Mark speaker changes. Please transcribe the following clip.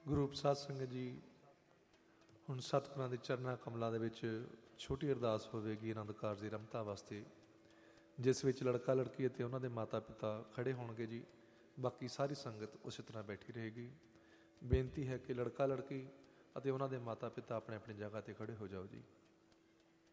Speaker 1: ਗੁਰੂ ਸਾਧ ਸੰਗਤ ਜੀ, ਹੁਣ ਸਤਿਗੁਰਾਂ ਦੇ ਚਰਨਾਂ ਕਮਲਾਂ ਦੇ ਵਿੱਚ ਛੋਟੀ ਅਰਦਾਸ ਹੋਵੇਗੀ ਆਨੰਦ ਕਾਰਜ ਦੀ ਰਮਤਾ ਵਾਸਤੇ, ਜਿਸ ਵਿੱਚ ਲੜਕਾ ਲੜਕੀ ਅਤੇ ਉਹਨਾਂ ਦੇ ਮਾਤਾ ਪਿਤਾ ਖੜ੍ਹੇ ਹੋਣਗੇ ਜੀ। ਬਾਕੀ ਸਾਰੀ ਸੰਗਤ ਉਸੇ ਤਰ੍ਹਾਂ ਬੈਠੀ ਰਹੇਗੀ। ਬੇਨਤੀ ਹੈ ਕਿ ਲੜਕਾ ਲੜਕੀ ਅਤੇ ਉਹਨਾਂ ਦੇ ਮਾਤਾ ਪਿਤਾ ਆਪਣੇ ਆਪਣੀ ਜਗ੍ਹਾ 'ਤੇ ਖੜ੍ਹੇ ਹੋ ਜਾਓ ਜੀ।